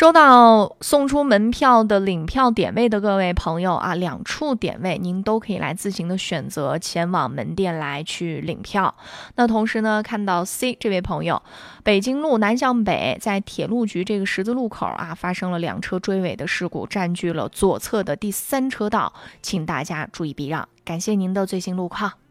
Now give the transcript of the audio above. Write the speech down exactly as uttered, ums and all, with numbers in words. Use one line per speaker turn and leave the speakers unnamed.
收到送出门票的领票点位的各位朋友啊，两处点位您都可以来自行的选择前往门店来去领票。那同时呢，看到 C 这位朋友，北京路南向北在铁路局这个十字路口啊，发生了两车追尾的事故，占据了左侧的第三车道，请大家注意避让。感谢您的最新路况。